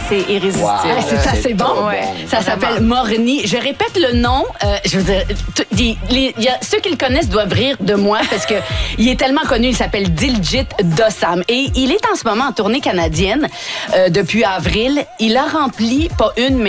c'est irrésistible. Wow. C'est ça, c'est bon. Ouais. Ça s'appelle Morni. Je répète le nom. Je veux dire, ceux qui le connaissent doivent rire de moi parce que il est tellement connu. Il s'appelle Diljit Dossam. Et il est en ce moment en tournée canadienne depuis avril. Il a rempli, pas une, mais